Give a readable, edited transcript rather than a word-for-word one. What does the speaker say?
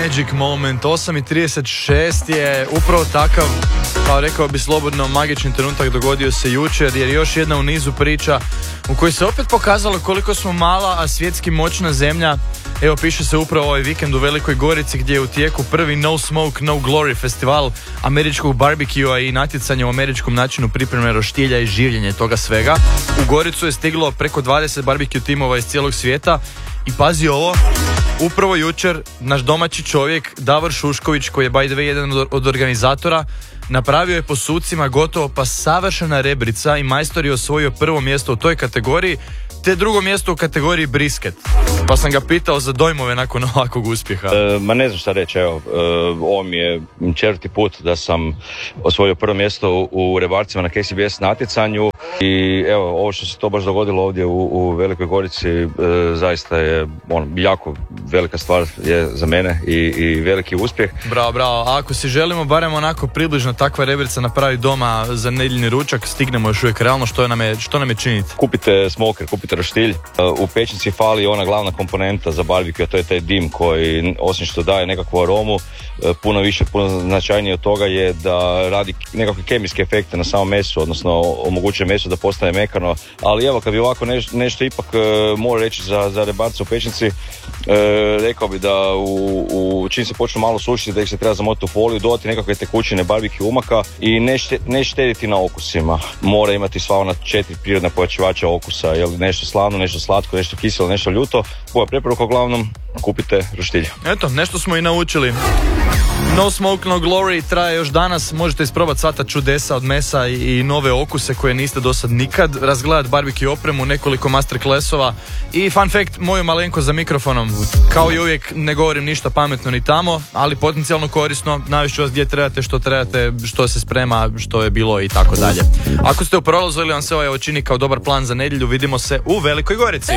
magic moment. 8:36 je upravo takav, pa rekao bi slobodno, magični trenutak dogodio se jučer, jer još jedna u nizu priča u kojoj se opet pokazalo koliko smo mala, a svjetski moćna zemlja. Evo, piše se upravo ovaj vikend u Velikoj Gorici, gdje je u tijeku prvi No Smoke, No Glory festival američkog barbekua i natjecanje u američkom načinu pripreme roštilja i življenje toga svega. U Goricu je stiglo preko 20 barbecue timova iz cijelog svijeta i pazi ovo, upravo jučer naš domaći čovjek Davor Šušković, koji je by the way jedan od organizatora, napravio je po sucima gotovo pa savršena rebrica i majstor je osvojio prvo mjesto u toj kategoriji, te drugo mjesto u kategoriji brisket. Pa sam ga pitao za dojmove nakon ovakvog uspjeha. Ma ne znam šta reći, evo, ovo mi je 4. put da sam osvojio prvo mjesto u rebarcima na KCBS natjecanju i evo, ovo što se to baš dogodilo ovdje u Velikoj Gorici zaista je jako velika stvar je za mene i veliki uspjeh. Bravo, bravo. A ako si želimo barem onako približno takva rebrica napraviti doma za nedjeljni ručak, stignemo još uvijek realno, što nam je činiti? Kupite smoker, kupite roštilj. U pećnici fali ona glavna komponenta za barbecue, a to je taj dim koji, osim što daje nekakvu aromu, puno značajnije od toga je da radi nekakve kemijske efekte na samom mesu, odnosno omogućuje mesu da postane mekano. Ali evo, kad bi ovako nešto ipak mora reći za rebarce u pećnici, rekao bi da čim se počnu malo sušiti, da ih se treba zamotiti u foliju, dodati nekakve tekućine barbecue umaka i ne štediti na okusima. Mora imati sva ona 4 prirodna pojačivača okusa, jel, nešto slavno, nešto slatko, nešto kiselo, nešto ljuto. Moja preporuka uglavnom, kupite roštilj. Eto, nešto smo i naučili. No Smoke, No Glory traje još danas, možete isprobati sva ta čudesa od mesa i nove okuse koje niste do sad nikad, razgledati barbecue opremu, nekoliko masterclassova i fun fact, moju malenko za mikrofonom. Kao i uvijek ne govorim ništa pametno ni tamo, ali potencijalno korisno, navešću vas gdje trebate, što se sprema, što je bilo i tako dalje. Ako ste u prolazu ili vam se ovo čini kao dobar plan za nedjelju, vidimo se u Velikoj Gorici.